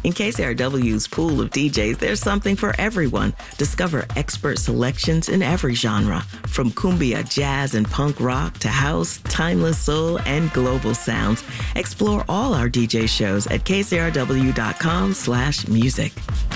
In KCRW's pool of DJs, there's something for everyone. Discover expert selections in every genre, from cumbia, jazz, and punk rock to house, timeless soul, and global sounds. Explore all our DJ shows at kcrw.com/music.